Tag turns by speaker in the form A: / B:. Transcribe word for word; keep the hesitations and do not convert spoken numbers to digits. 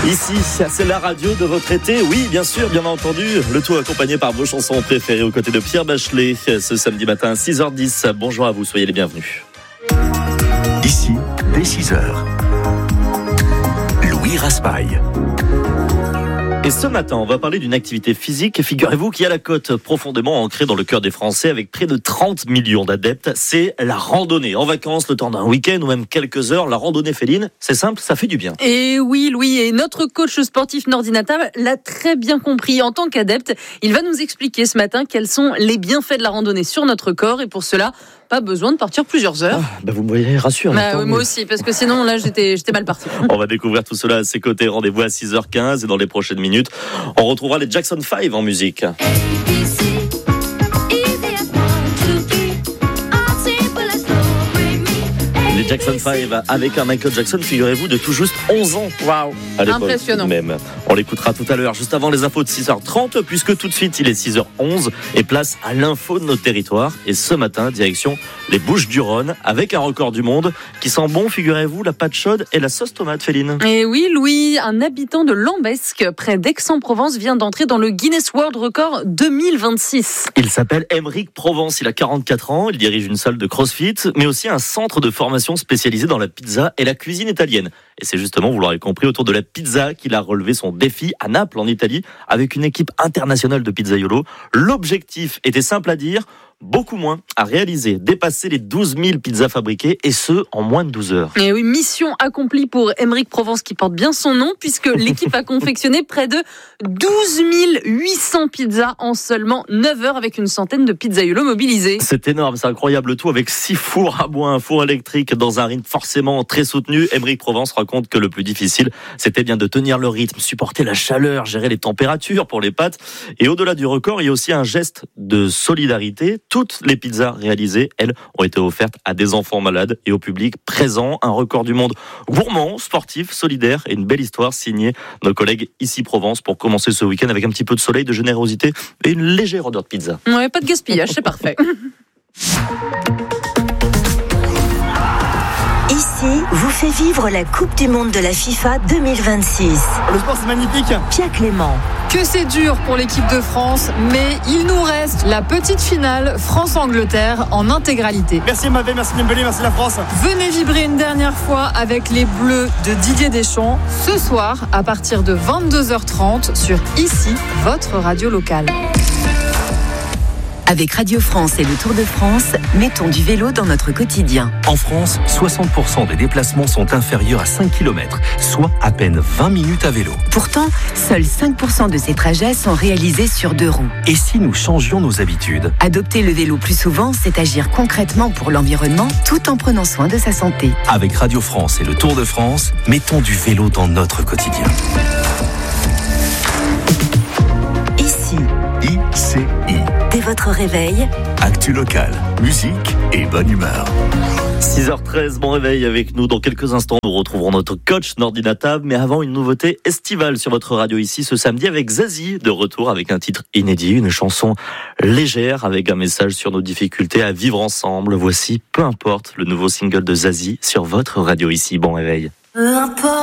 A: Ici, c'est la radio de votre été. Oui, bien sûr, bien entendu. Le tout accompagné par vos chansons préférées aux côtés de Pierre Bachelet. Ce samedi matin, six heures dix. Bonjour à vous, soyez les bienvenus.
B: Ici, dès six heures. Louis Raspail.
A: Et ce matin, on va parler d'une activité physique, figurez-vous, qui a la cote profondément ancrée dans le cœur des Français avec près de trente millions d'adeptes. C'est la randonnée. En vacances, le temps d'un week-end ou même quelques heures, la randonnée féline, c'est simple, ça fait du bien.
C: Et oui, Louis, et notre coach sportif Nordi Natab l'a très bien compris. En tant qu'adepte, il va nous expliquer ce matin quels sont les bienfaits de la randonnée sur notre corps. Et pour cela, pas besoin de partir plusieurs heures.
A: Ah, bah vous me voyez rassuré.
C: Bah, oui, moi aussi, parce que sinon, là, j'étais, j'étais mal parti.
A: On va découvrir tout cela à ses côtés. Rendez-vous à six heures quinze et dans les prochaines minutes, on retrouvera les Jackson five en musique. Les Jackson five avec un Michael Jackson, figurez-vous, de tout juste onze ans. Waouh!
C: Impressionnant.
A: Même. On l'écoutera tout à l'heure, juste avant les infos de six heures trente, puisque tout de suite, il est six heures onze et place à l'info de notre territoire. Et ce matin, direction les Bouches-du-Rhône, avec un record du monde qui sent bon, figurez-vous, la pâte chaude et la sauce tomate, Féline.
C: Et oui, Louis, un habitant de Lambesque, près d'Aix-en-Provence, vient d'entrer dans le Guinness World Record deux mille vingt-six.
A: Il s'appelle Émeric Provence, il a quarante-quatre ans, il dirige une salle de crossfit, mais aussi un centre de formation spécialisé dans la pizza et la cuisine italienne. Et c'est justement, vous l'aurez compris, autour de la pizza qu'il a relevé son défi à Naples, en Italie, avec une équipe internationale de pizzaiolo. L'objectif était simple à dire, beaucoup moins à réaliser, dépasser les douze mille pizzas fabriquées, et ce, en moins de douze heures.
C: Et oui, mission accomplie pour Émeric Provence, qui porte bien son nom, puisque l'équipe a confectionné près de douze mille huit cents pizzas en seulement neuf heures, avec une centaine de pizzaiolos mobilisés.
A: C'est énorme, c'est incroyable, le tout avec six fours à bois, un four électrique dans un rythme forcément très soutenu. Émeric Provence raconte que le plus difficile, c'était bien de tenir le rythme, supporter la chaleur, gérer les températures pour les pâtes. Et au-delà du record, il y a aussi un geste de solidarité. Toutes les pizzas réalisées, elles, ont été offertes à des enfants malades et au public présent. Un record du monde gourmand, sportif, solidaire et une belle histoire signée nos collègues ici Provence pour commencer ce week-end avec un petit peu de soleil, de générosité et une légère odeur de pizza.
C: Ouais, pas de gaspillage, c'est parfait.
D: Ici, vous fait vivre la Coupe du Monde de la FIFA deux mille vingt-six.
E: Le sport, c'est magnifique.
D: Pierre Clément.
F: Que c'est dur pour l'équipe de France, mais il nous reste la petite finale France-Angleterre en intégralité.
E: Merci Mbappé, merci Dembélé, merci la France.
F: Venez vibrer une dernière fois avec les Bleus de Didier Deschamps, ce soir à partir de vingt-deux heures trente sur Ici, votre radio locale.
D: Avec Radio France et le Tour de France, mettons du vélo dans notre quotidien.
B: En France, soixante pour cent des déplacements sont inférieurs à cinq kilomètres, soit à peine vingt minutes à vélo.
D: Pourtant, seuls cinq pour cent de ces trajets sont réalisés sur deux roues.
B: Et si nous changions nos habitudes ?
D: Adopter le vélo plus souvent, c'est agir concrètement pour l'environnement tout en prenant soin de sa santé.
B: Avec Radio France et le Tour de France, mettons du vélo dans notre quotidien.
D: Ici,
B: I C I.
D: dès votre réveil,
B: Actu locale, musique et bonne humeur.
A: six heures treize, bon réveil avec nous. Dans quelques instants, nous retrouverons notre coach Nordi Natab. Mais avant, une nouveauté estivale sur votre radio ici ce samedi avec Zazie, de retour avec un titre inédit, une chanson légère avec un message sur nos difficultés à vivre ensemble. Voici Peu importe, le nouveau single de Zazie sur votre radio ici. Bon réveil.
D: peu importe.